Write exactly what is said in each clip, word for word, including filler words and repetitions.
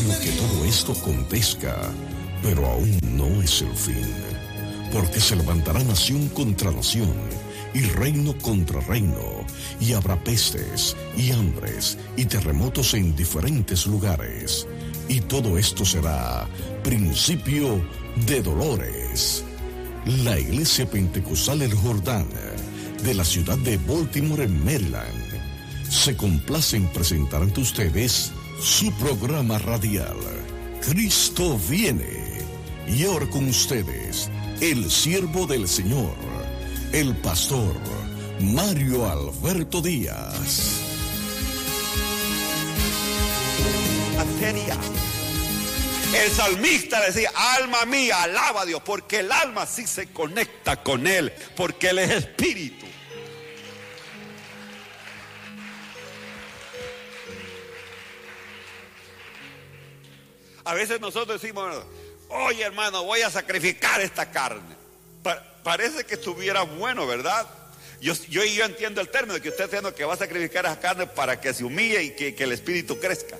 necesario que todo esto acontezca, pero aún no es el fin, porque se levantará nación contra nación y reino contra reino, y habrá pestes y hambres y terremotos en diferentes lugares, y todo esto será principio de dolores. La Iglesia Pentecostal El Jordán de la ciudad de Baltimore en Maryland se complace en presentar ante ustedes su programa radial Cristo viene, y ahora con ustedes el siervo del Señor, el pastor Mario Alberto Díaz. Materia. El salmista decía: alma mía, alaba a Dios, porque el alma sí se conecta con Él, porque Él es espíritu. A veces nosotros decimos: oye, hermano, voy a sacrificar esta carne. Pa- parece que estuviera bueno, ¿verdad? Yo, yo, yo entiendo el término de que usted está diciendo que va a sacrificar esa carne para que se humille y que, que el espíritu crezca.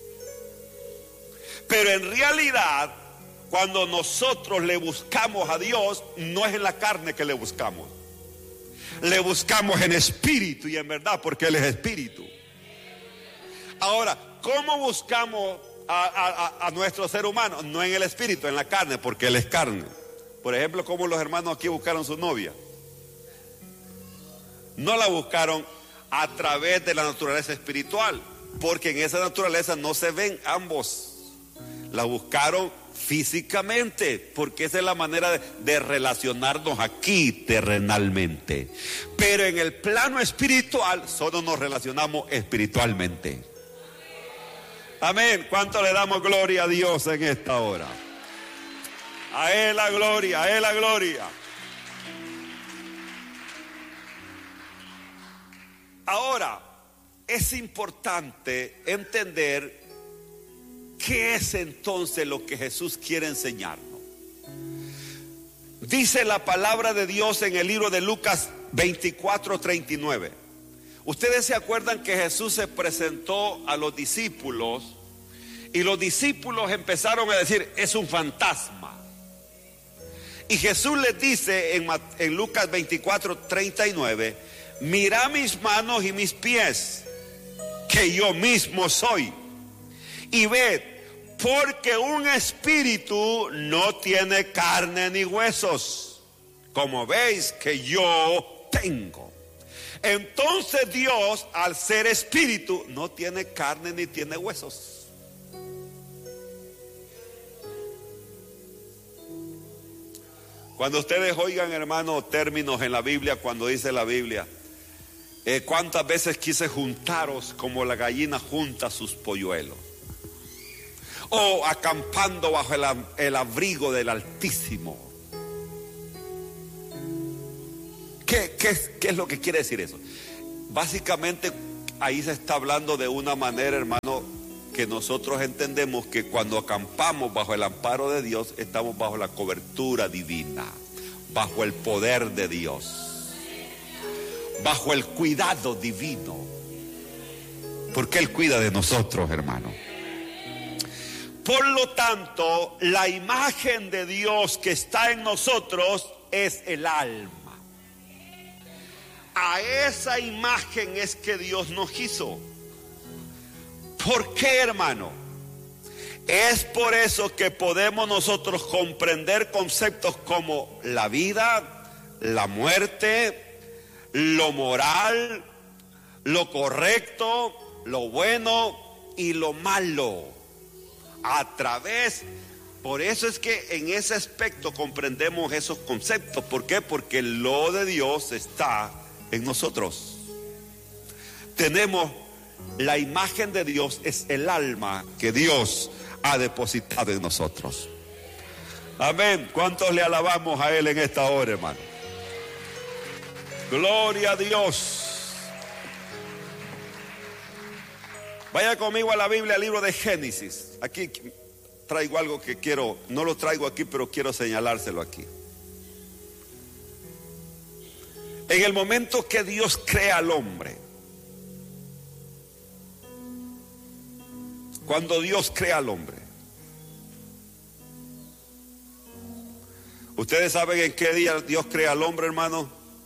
Pero en realidad, cuando nosotros le buscamos a Dios, no es en la carne que le buscamos. Le buscamos en espíritu y en verdad, porque Él es espíritu. Ahora, ¿cómo buscamos a, a, a nuestro ser humano? No en el espíritu, en la carne, porque Él es carne. Por ejemplo, ¿cómo los hermanos aquí buscaron su novia? No la buscaron a través de la naturaleza espiritual, porque en esa naturaleza no se ven ambos. La buscaron físicamente, porque esa es la manera de, de relacionarnos aquí terrenalmente. Pero en el plano espiritual solo nos relacionamos espiritualmente. Amén. ¿Cuánto le damos gloria a Dios en esta hora? A Él la gloria, a Él la gloria. Ahora, es importante entender qué es entonces lo que Jesús quiere enseñarnos. Dice la palabra de Dios en el libro de Lucas veinticuatro, treinta y nueve. Ustedes se acuerdan que Jesús se presentó a los discípulos y los discípulos empezaron a decir: es un fantasma. Y Jesús les dice en, en Lucas veinticuatro, treinta y nueve: mira mis manos y mis pies, que yo mismo soy. Y ved, porque un espíritu no tiene carne ni huesos, como veis que yo tengo. Entonces Dios, al ser espíritu, no tiene carne ni tiene huesos. Cuando ustedes oigan, hermano, términos en la Biblia, cuando dice la Biblia, eh, ¿cuántas veces quise juntaros como la gallina junta sus polluelos? O acampando bajo el, el abrigo del Altísimo. ¿Qué, qué, ¿Qué es lo que quiere decir eso? Básicamente ahí se está hablando de una manera, hermano, que nosotros entendemos que cuando acampamos bajo el amparo de Dios, estamos bajo la cobertura divina, bajo el poder de Dios, bajo el cuidado divino, porque Él cuida de nosotros, hermano. Por lo tanto, la imagen de Dios que está en nosotros es el alma. A esa imagen es que Dios nos hizo. ¿Por qué, hermano? Es por eso que podemos nosotros comprender conceptos como la vida, la muerte, lo moral, lo correcto, lo bueno y lo malo. A través, por eso es que en ese aspecto comprendemos esos conceptos. ¿Por qué? Porque lo de Dios está en nosotros. Tenemos la imagen de Dios, es el alma que Dios ha depositado en nosotros. Amén. ¿Cuántos le alabamos a Él en esta hora, hermano? Gloria a Dios. Vaya conmigo a la Biblia, al libro de Génesis. Aquí traigo algo que quiero, no lo traigo aquí, pero quiero señalárselo aquí. En el momento que Dios crea al hombre, cuando Dios crea al hombre, ¿Ustedes saben en qué día Dios crea al hombre, hermano?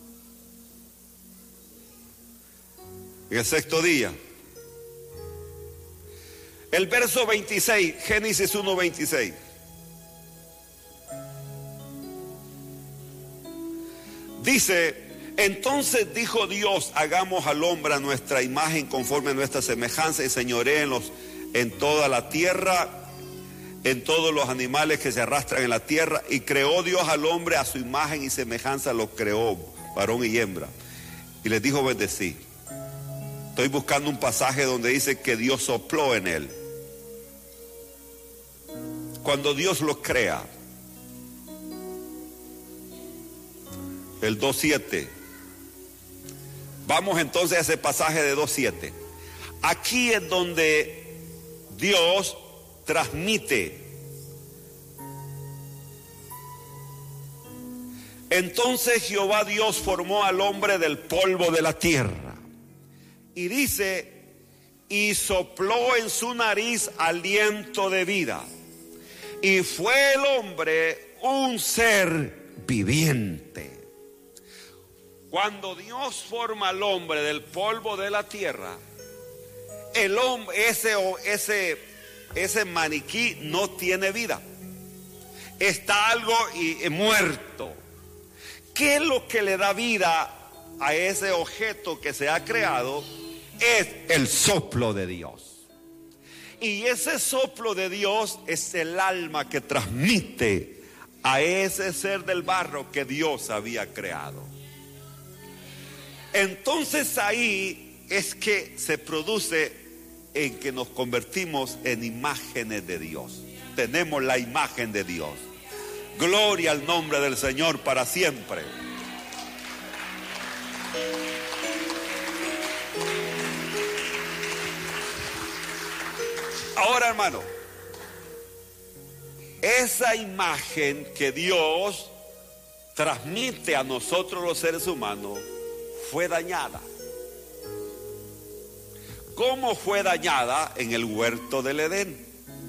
En el sexto día. El verso veintiséis, Génesis uno veintiséis. Dice: entonces dijo Dios, hagamos al hombre a nuestra imagen, conforme a nuestra semejanza, y señoréenlos en toda la tierra, en todos los animales que se arrastran en la tierra. Y creó Dios al hombre a su imagen y semejanza, lo creó, varón y hembra. Y les dijo: bendecí. Estoy buscando un pasaje donde dice que Dios sopló en él. Cuando Dios lo crea, el dos siete. Vamos entonces a ese pasaje de dos siete. Aquí es donde Dios transmite. Entonces Jehová Dios formó al hombre del polvo de la tierra. Y dice: y sopló en su nariz aliento de vida. Y fue el hombre un ser viviente. Cuando Dios forma al hombre del polvo de la tierra, el hombre, ese, ese, ese maniquí no tiene vida. Está algo y, y muerto. ¿Qué es lo que le da vida a ese objeto que se ha creado? Es el soplo de Dios. Y ese soplo de Dios es el alma que transmite a ese ser del barro que Dios había creado. Entonces ahí es que se produce en que nos convertimos en imágenes de Dios. Tenemos la imagen de Dios. Gloria al nombre del Señor para siempre. Ahora, hermano, esa imagen que Dios transmite a nosotros los seres humanos fue dañada. ¿Cómo fue dañada? En el huerto del Edén.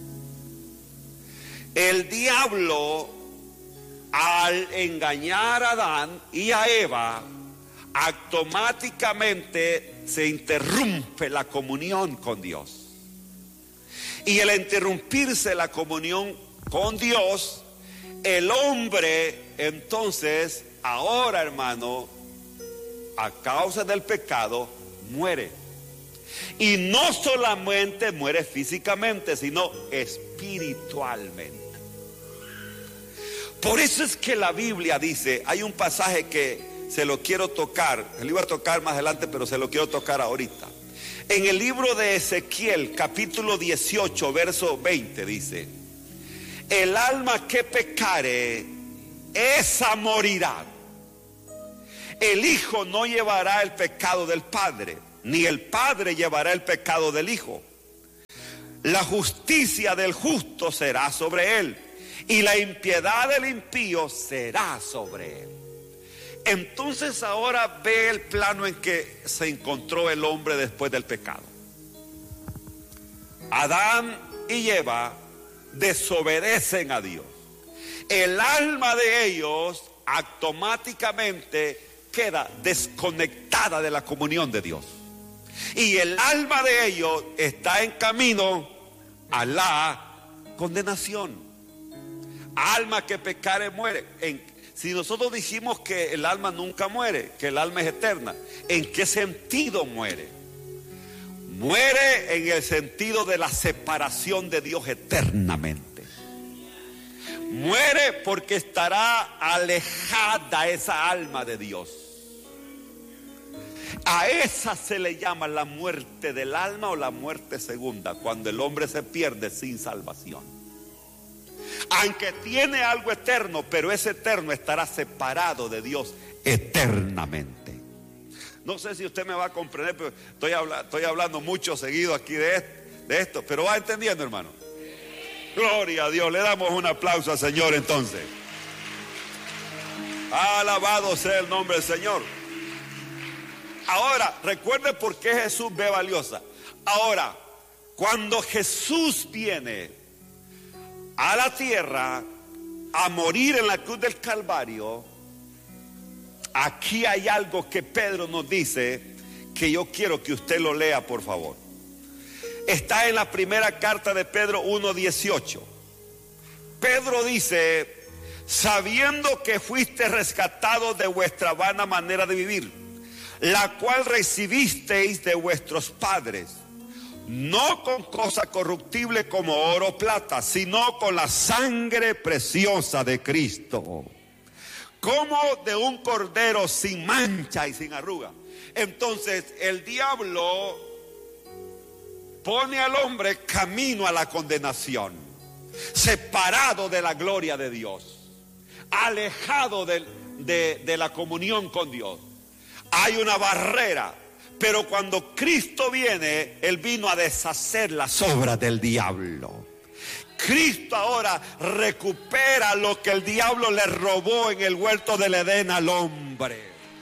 El diablo, al engañar a Adán y a Eva, automáticamente se interrumpe la comunión con Dios. Y al interrumpirse la comunión con Dios, el hombre entonces, ahora, hermano, a causa del pecado, muere. Y no solamente muere físicamente, sino espiritualmente. Por eso es que la Biblia dice, hay un pasaje que se lo quiero tocar, se lo iba a tocar más adelante, pero se lo quiero tocar ahorita. En el libro de Ezequiel, capítulo dieciocho, verso veinte, dice: el alma que pecare, esa morirá. El hijo no llevará el pecado del padre, ni el padre llevará el pecado del hijo. La justicia del justo será sobre él, y la impiedad del impío será sobre él. Entonces ahora ve el plano en que se encontró el hombre después del pecado. Adán y Eva desobedecen a Dios. El alma de ellos automáticamente queda desconectada de la comunión de Dios. Y el alma de ellos está en camino a la condenación. Alma que pecare muere. En, si nosotros dijimos que el alma nunca muere, que el alma es eterna, ¿en qué sentido muere? Muere en el sentido de la separación de Dios eternamente. Muere porque estará alejada esa alma de Dios. A esa se le llama la muerte del alma o la muerte segunda, cuando el hombre se pierde sin salvación. Aunque tiene algo eterno, pero ese eterno estará separado de Dios eternamente. No sé si usted me va a comprender, pero estoy, habla, estoy hablando mucho seguido aquí de, de esto, pero va entendiendo, hermano. Gloria a Dios, le damos un aplauso al Señor entonces. Alabado sea el nombre del Señor. Ahora, recuerde por qué Jesús ve valiosa. Ahora, cuando Jesús viene a la tierra, a morir en la cruz del Calvario, aquí hay algo que Pedro nos dice que yo quiero que usted lo lea, por favor. Está en la primera carta de Pedro uno dieciocho. Pedro dice: sabiendo que fuiste rescatados de vuestra vana manera de vivir, la cual recibisteis de vuestros padres, no con cosa corruptible como oro o plata, sino con la sangre preciosa de Cristo, como de un cordero sin mancha y sin arruga. Entonces el diablo pone al hombre camino a la condenación, separado de la gloria de Dios, alejado de, de, de la comunión con Dios. Hay una barrera, pero cuando Cristo viene, Él vino a deshacer las obras del diablo. Cristo ahora recupera lo que el diablo le robó en el huerto del Edén al hombre.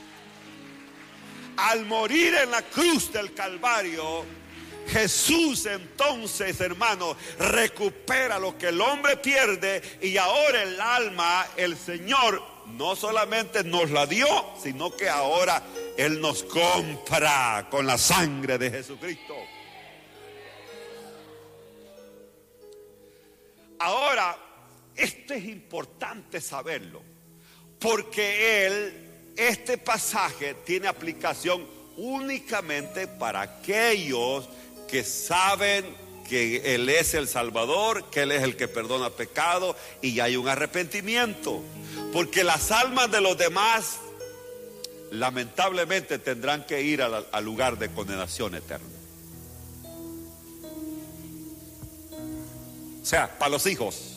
Al morir en la cruz del Calvario, Jesús entonces, hermano, recupera lo que el hombre pierde, y ahora el alma, el Señor no solamente nos la dio, sino que ahora Él nos compra con la sangre de Jesucristo. Ahora, esto es importante saberlo, porque Él, este pasaje tiene aplicación únicamente para aquellos que saben que Él es el Salvador, que Él es el que perdona pecado, y hay un arrepentimiento. Porque las almas de los demás lamentablemente tendrán que ir al, al lugar de condenación eterna. O sea, para los hijos.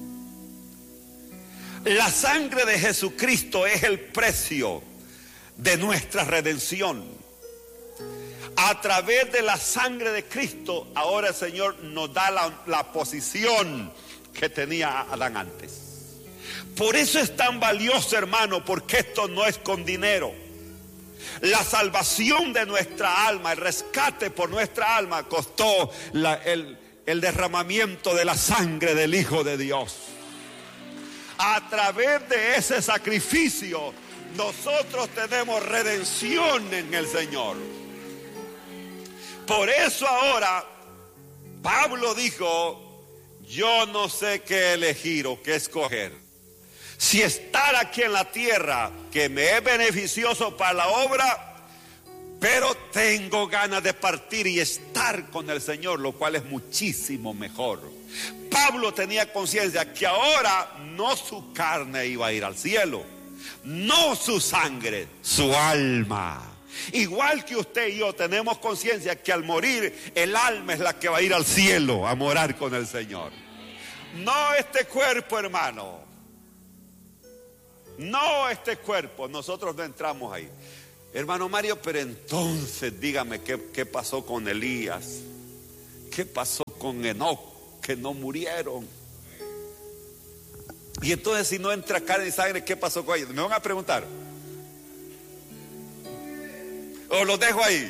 La sangre de Jesucristo es el precio de nuestra redención. A través de la sangre de Cristo, ahora el Señor nos da la, la posición que tenía Adán antes. Por eso es tan valioso, hermano, porque esto no es con dinero. La salvación de nuestra alma, el rescate por nuestra alma, costó la, el, el derramamiento de la sangre del Hijo de Dios. A través de ese sacrificio, nosotros tenemos redención en el Señor. Por eso ahora Pablo dijo: yo no sé qué elegir o qué escoger. Si estar aquí en la tierra, que me es beneficioso para la obra, pero tengo ganas de partir y estar con el Señor, lo cual es muchísimo mejor. Pablo tenía conciencia que ahora no su carne iba a ir al cielo, no su sangre, su alma. Igual que usted y yo tenemos conciencia que al morir el alma es la que va a ir al cielo a morar con el Señor. No este cuerpo, hermano. No este cuerpo. Nosotros no entramos ahí. Hermano Mario, pero entonces dígame qué, qué pasó con Elías, qué pasó con Enoc, que no murieron. Y entonces si no entra carne y sangre, ¿qué pasó con ellos? Me van a preguntar. O los dejo ahí.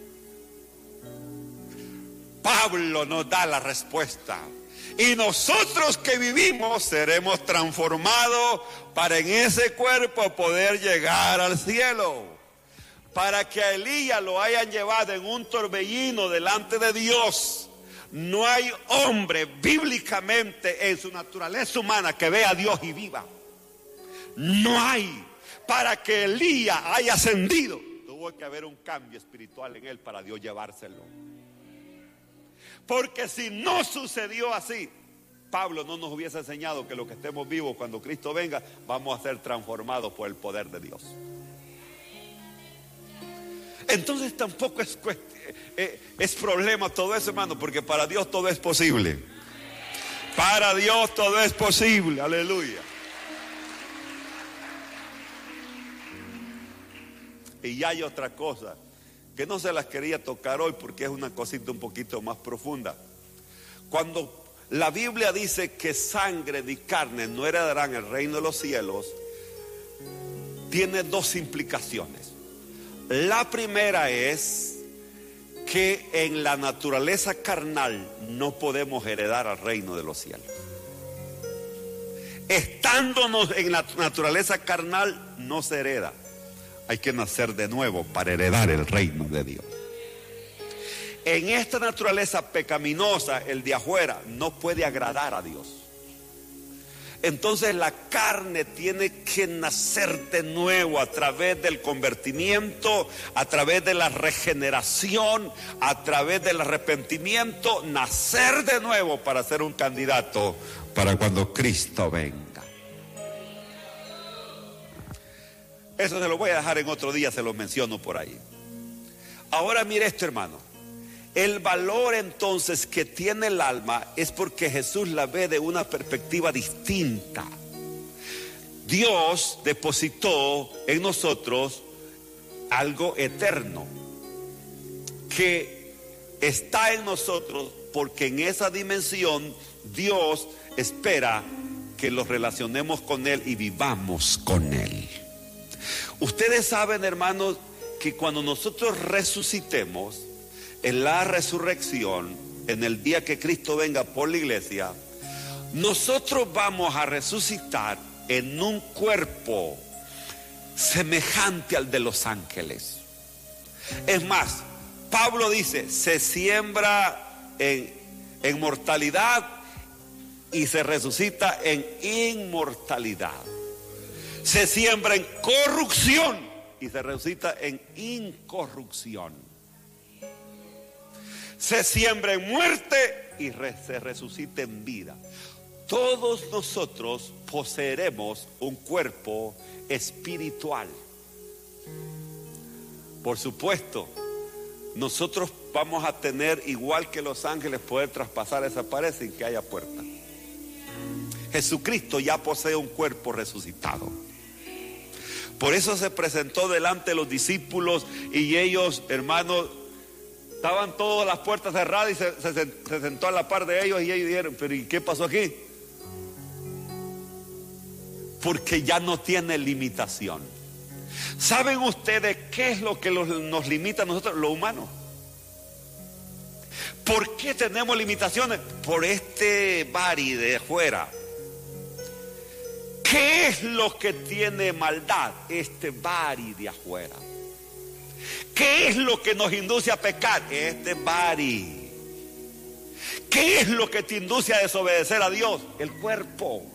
Pablo nos da la respuesta. Y nosotros que vivimos seremos transformados para en ese cuerpo poder llegar al cielo. Para que a Elías lo hayan llevado en un torbellino delante de Dios. No hay hombre bíblicamente en su naturaleza humana que vea a Dios y viva. No hay. Para que Elías haya ascendido, tuvo que haber un cambio espiritual en él para Dios llevárselo. Porque si no sucedió así, Pablo no nos hubiese enseñado que los que estemos vivos cuando Cristo venga, vamos a ser transformados por el poder de Dios. Entonces tampoco es, es problema todo eso, hermano, porque para Dios todo es posible. Para Dios todo es posible, aleluya. Y ya hay otra cosa que no se las quería tocar hoy porque es una cosita un poquito más profunda. Cuando la Biblia dice que sangre ni carne no heredarán el reino de los cielos, tiene dos implicaciones. La primera es que en la naturaleza carnal no podemos heredar al reino de los cielos. Estándonos en la naturaleza carnal, no se hereda. Hay que nacer de nuevo para heredar el reino de Dios. En esta naturaleza pecaminosa, el de afuera no puede agradar a Dios. Entonces la carne tiene que nacer de nuevo a través del convertimiento, a través de la regeneración, a través del arrepentimiento, nacer de nuevo para ser un candidato para cuando Cristo venga. Eso se lo voy a dejar en otro día, se lo menciono por ahí. Ahora mire esto, hermano. El valor entonces que tiene el alma es porque Jesús la ve de una perspectiva distinta. Dios depositó en nosotros algo eterno que está en nosotros, porque en esa dimensión Dios espera que los relacionemos con Él y vivamos con Él. Ustedes saben, hermanos, que cuando nosotros resucitemos en la resurrección, en el día que Cristo venga por la iglesia, nosotros vamos a resucitar en un cuerpo semejante al de los ángeles. Es más, Pablo dice, se siembra en, en mortalidad y se resucita en inmortalidad. Se siembra en corrupción y se resucita en incorrupción. Se siembra en muerte y re, se resucita en vida. Todos nosotros poseeremos un cuerpo espiritual. Por supuesto, nosotros vamos a tener, igual que los ángeles, poder traspasar esa pared sin que haya puerta. Jesucristo ya posee un cuerpo resucitado. Por eso se presentó delante de los discípulos y ellos, hermanos, estaban todas las puertas cerradas y se, se, se sentó a la par de ellos y ellos dijeron, pero ¿y qué pasó aquí? Porque ya no tiene limitación. ¿Saben ustedes qué es lo que los, nos limita a nosotros, lo humano? ¿Por qué tenemos limitaciones? Por este bari de afuera. ¿Qué es lo que tiene maldad? Este bari de afuera. ¿Qué es lo que nos induce a pecar? Este bari. ¿Qué es lo que te induce a desobedecer a Dios? El cuerpo.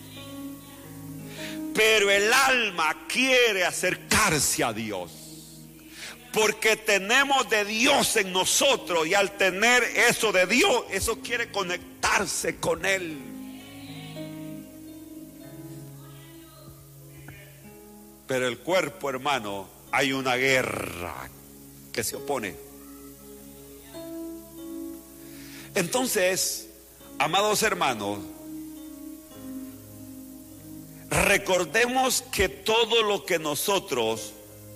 Pero el alma quiere acercarse a Dios, porque tenemos de Dios en nosotros, y al tener eso de Dios, eso quiere conectarse con Él. Pero el cuerpo, hermano, hay una guerra que se opone. Entonces, amados hermanos, recordemos que todo lo que nosotros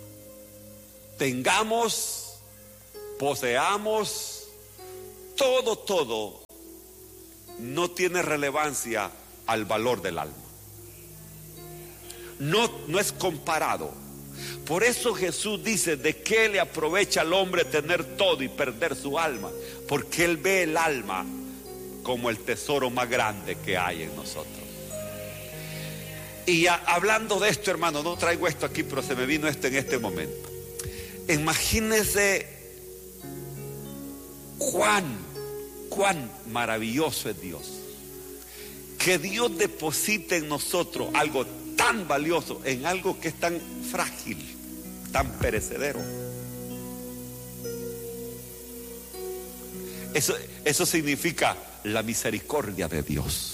tengamos, poseamos, todo, todo, no tiene relevancia al valor del alma. No, no es comparado. Por eso Jesús dice, ¿de qué le aprovecha al hombre tener todo y perder su alma? Porque Él ve el alma como el tesoro más grande que hay en nosotros. Y ya, hablando de esto, hermano, no traigo esto aquí, pero se me vino esto en este momento. Imagínense cuán, cuán maravilloso es Dios. Que Dios deposite en nosotros algo tan valioso, en algo que es tan frágil, tan perecedero. Eso, eso significa la misericordia de Dios.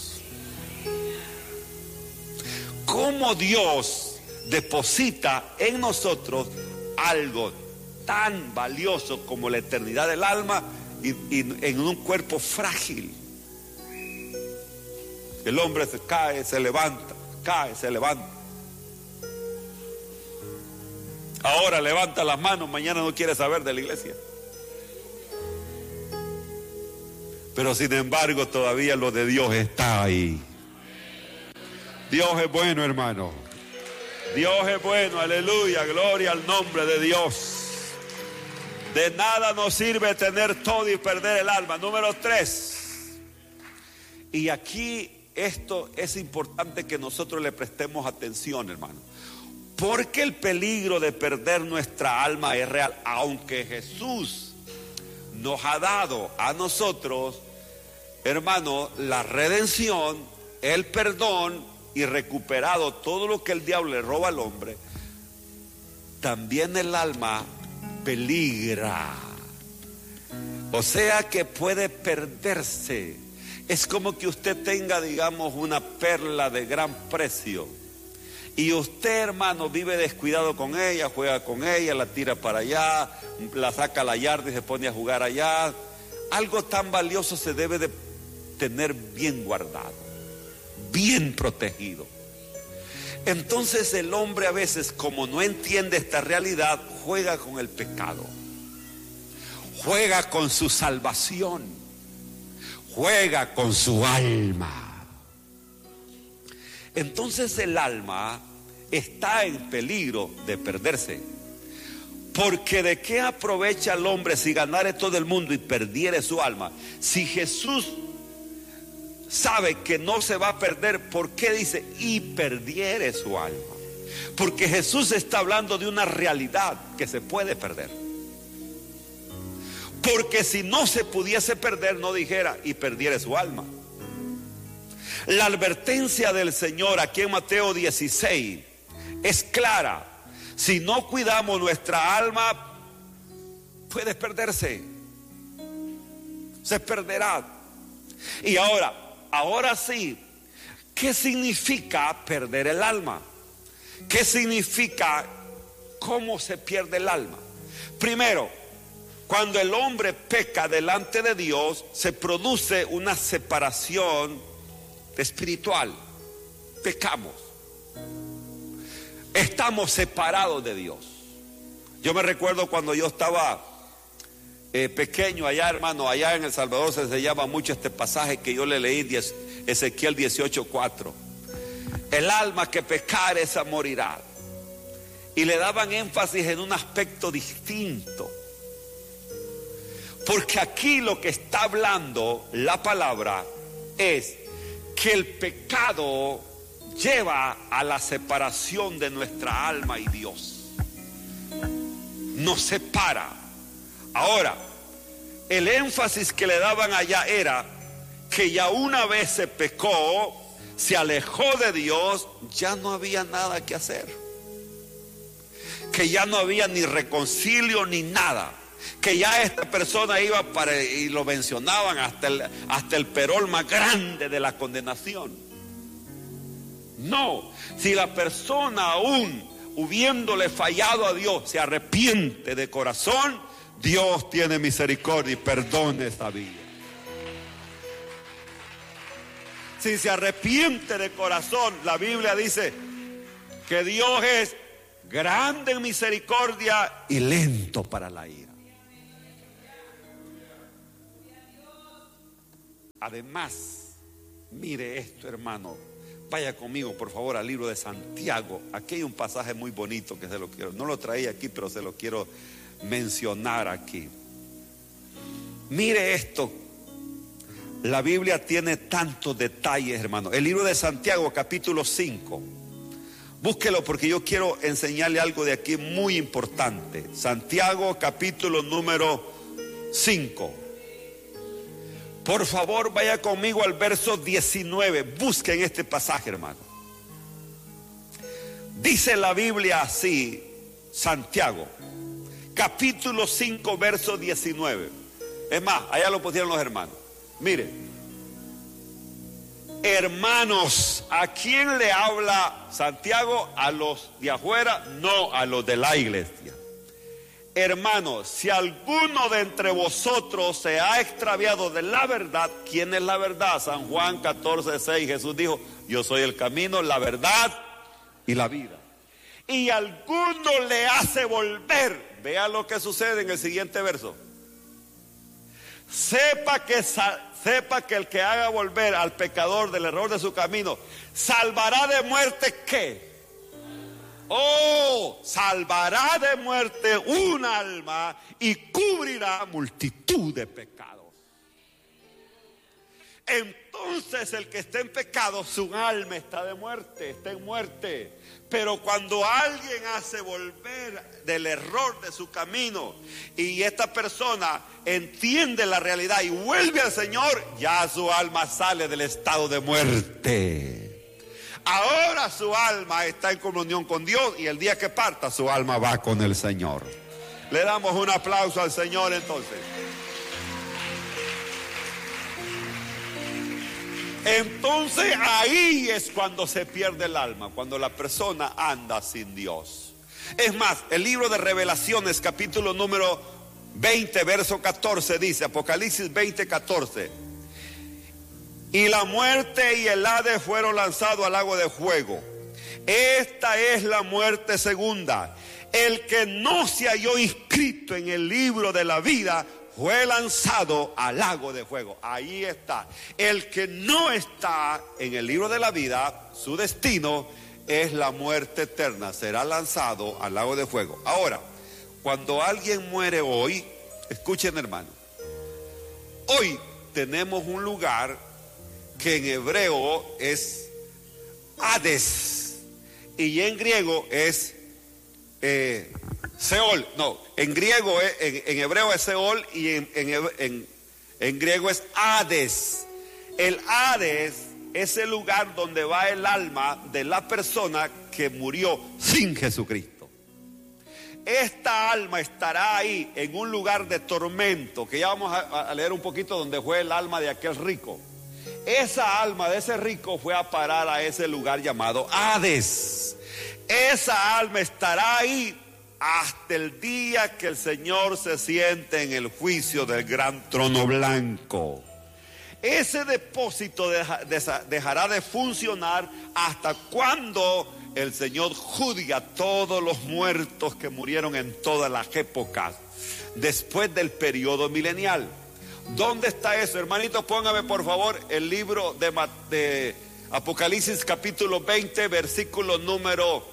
Cómo Dios deposita en nosotros algo tan valioso como la eternidad del alma y, y en un cuerpo frágil. El hombre se cae, se levanta, cae, se levanta. Ahora levanta las manos, mañana no quiere saber de la iglesia. Pero sin embargo todavía lo de Dios está ahí. Dios es bueno, hermano. Dios es bueno, aleluya, gloria al nombre de Dios. De nada nos sirve tener todo y perder el alma. Número tres. Y aquí esto es importante que nosotros le prestemos atención, hermano. Porque el peligro de perder nuestra alma es real. Aunque Jesús nos ha dado a nosotros, hermano, la redención, el perdón y recuperado todo lo que el diablo le roba al hombre, también el alma peligra. O sea que puede perderse. Es como que usted tenga, digamos, una perla de gran precio y usted, hermano, vive descuidado con ella, juega con ella, la tira para allá, la saca a la yarda y se pone a jugar allá. Algo tan valioso se debe de tener bien guardado, bien protegido. Entonces el hombre a veces, como no entiende esta realidad, juega con el pecado, juega con su salvación, juega con su alma. Entonces el alma está en peligro de perderse. Porque ¿de qué aprovecha el hombre si ganare todo el mundo y perdiere su alma? Si Jesús sabe que no se va a perder, ¿por qué dice y perdiere su alma? Porque Jesús está hablando de una realidad que se puede perder. Porque si no se pudiese perder, no dijera y perdiere su alma. La advertencia del Señor aquí en Mateo dieciséis es clara. Si no cuidamos nuestra alma, puede perderse, se perderá. Y ahora, ahora sí, ¿qué significa perder el alma? ¿Qué significa cómo se pierde el alma? Primero, cuando el hombre peca delante de Dios, se produce una separación espiritual. Pecamos, estamos separados de Dios. Yo me recuerdo cuando yo estaba eh, pequeño allá, hermano, allá en El Salvador se llama mucho este pasaje que yo le leí, Ezequiel dieciocho cuatro. El alma que pecare esa morirá. Y le daban énfasis en un aspecto distinto. Porque aquí lo que está hablando la palabra es que el pecado lleva a la separación de nuestra alma y Dios. Nos separa. Ahora, el énfasis que le daban allá era que ya una vez se pecó, se alejó de Dios, ya no había nada que hacer. Que ya no había ni reconcilio ni nada. Que ya esta persona iba para, y lo mencionaban, hasta el, hasta el perol más grande de la condenación. No, si la persona aún hubiéndole fallado a Dios se arrepiente de corazón, Dios tiene misericordia y perdona esa vida. Si se arrepiente de corazón, la Biblia dice que Dios es grande en misericordia y lento para la ira. Además, mire esto, hermano, vaya conmigo por favor al libro de Santiago. Aquí hay un pasaje muy bonito que se lo quiero, no lo traía aquí, pero se lo quiero mencionar aquí. Mire esto, la Biblia tiene tantos detalles, hermano. El libro de Santiago, capítulo cinco, búsquelo porque yo quiero enseñarle algo de aquí muy importante. Santiago, capítulo número cinco. Por favor, vaya conmigo al verso diecinueve. Busquen este pasaje, hermano. Dice la Biblia así, Santiago, capítulo cinco, verso diecinueve. Es más, allá lo pusieron los hermanos. Mire, hermanos, ¿a quién le habla Santiago? ¿A los de afuera? No, a los de la iglesia. Hermanos, si alguno de entre vosotros se ha extraviado de la verdad, ¿quién es la verdad? San Juan catorce seis, Jesús dijo, yo soy el camino, la verdad y la vida. Y alguno le hace volver, vea lo que sucede en el siguiente verso. Sepa que, sepa que el que haga volver al pecador del error de su camino, salvará de muerte, ¿qué? Oh, salvará de muerte un alma y cubrirá multitud de pecados. En entonces el que está en pecado, su alma está de muerte, está en muerte. Pero cuando alguien hace volver del error de su camino y esta persona entiende la realidad y vuelve al Señor, ya su alma sale del estado de muerte. Ahora su alma está en comunión con Dios y el día que parta su alma va con el Señor. Le damos un aplauso al Señor entonces. Entonces ahí es cuando se pierde el alma, cuando la persona anda sin Dios. Es más, el libro de Revelaciones, capítulo número veinte, verso catorce, dice, Apocalipsis veinte, catorce. Y la muerte y el Hades fueron lanzados al lago de fuego. Esta es la muerte segunda. El que no se halló inscrito en el libro de la vida fue lanzado al lago de fuego. Ahí está. El que no está en el libro de la vida, su destino es la muerte eterna. Será lanzado al lago de fuego. Ahora, cuando alguien muere hoy, escuchen hermano, hoy tenemos un lugar que en hebreo es Hades y en griego es eh, Seol. No, en griego es, en, en hebreo es Seol y en, en, en, en griego es Hades. El Hades es el lugar donde va el alma de la persona que murió sin Jesucristo. Esta alma estará ahí en un lugar de tormento, que ya vamos a, a leer un poquito donde fue el alma de aquel rico. Esa alma de ese rico fue a parar a ese lugar llamado Hades. Esa alma estará ahí hasta el día que el Señor se siente en el juicio del gran trono blanco. Ese depósito deja, deja, dejará de funcionar hasta cuando el Señor juzgue a todos los muertos que murieron en todas las épocas, después del periodo milenial. ¿Dónde está eso? Hermanitos, póngame por favor el libro de, de Apocalipsis capítulo veinte, versículo número,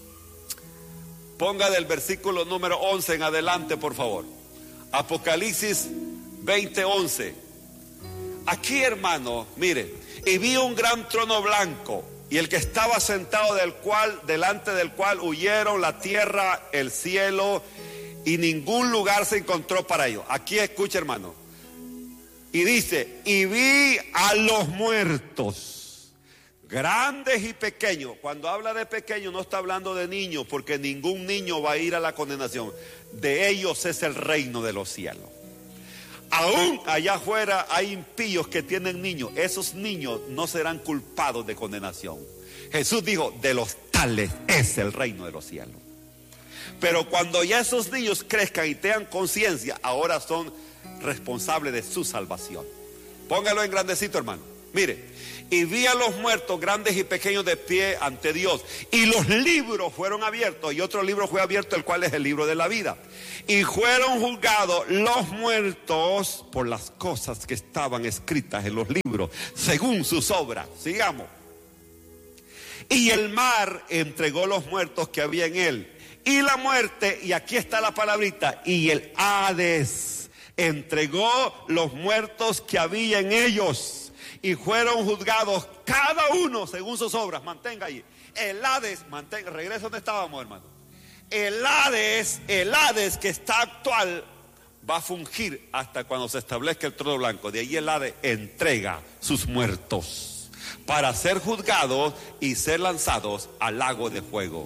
ponga del versículo número once en adelante por favor. Apocalipsis veinte, once. Aquí hermano, mire, y vi un gran trono blanco y el que estaba sentado del cual, delante del cual huyeron la tierra, el cielo y ningún lugar se encontró para ellos. Aquí escucha hermano. Y dice, y vi a los muertos, grandes y pequeños. Cuando habla de pequeños no está hablando de niños, porque ningún niño va a ir a la condenación. De ellos es el reino de los cielos. Aún allá afuera hay impíos que tienen niños. Esos niños no serán culpados de condenación. Jesús dijo, de los tales es el reino de los cielos. Pero cuando ya esos niños crezcan y tengan conciencia, ahora son responsable de su salvación. Póngalo en grandecito hermano. Mire, y vi a los muertos grandes y pequeños de pie ante Dios y los libros fueron abiertos y otro libro fue abierto, el cual es el libro de la vida, y fueron juzgados los muertos por las cosas que estaban escritas en los libros según sus obras. Sigamos. Y el mar entregó los muertos que había en él y la muerte, y aquí está la palabrita, y el Hades entregó los muertos que había en ellos y fueron juzgados cada uno según sus obras. Mantenga ahí. El Hades, mantenga, regresa donde estábamos hermano. El Hades, el Hades que está actual va a fungir hasta cuando se establezca el trono blanco. De ahí el Hades entrega sus muertos para ser juzgados y ser lanzados al lago de fuego.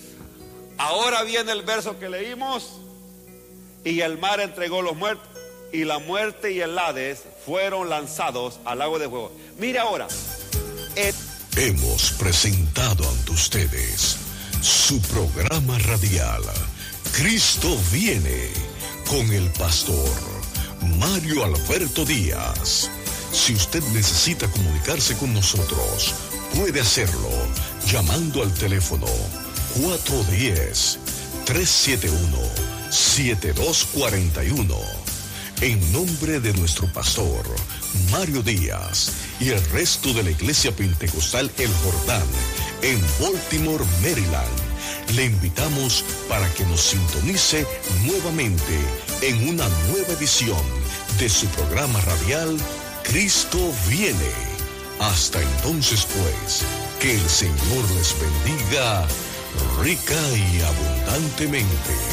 Ahora viene el verso que leímos. Y el mar entregó los muertos y la muerte y el Hades fueron lanzados al lago de fuego. Mira ahora. El... Hemos presentado ante ustedes su programa radial Cristo viene con el pastor Mario Alberto Díaz. Si usted necesita comunicarse con nosotros, puede hacerlo llamando al teléfono cuatro uno cero, tres siete uno, siete dos cuatro uno. En nombre de nuestro pastor Mario Díaz y el resto de la Iglesia Pentecostal El Jordán en Baltimore, Maryland, le invitamos para que nos sintonice nuevamente en una nueva edición de su programa radial Cristo viene Hasta entonces, pues, que el Señor les bendiga rica y abundantemente.